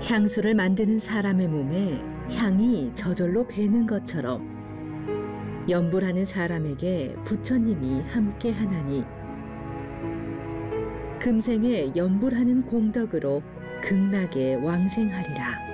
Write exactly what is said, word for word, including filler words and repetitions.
향수를 만드는 사람의 몸에 향이 저절로 배는 것처럼 연불하는 사람에게 부처님이 함께 하나니 금생에 연불하는 공덕으로 극락에 왕생하리라.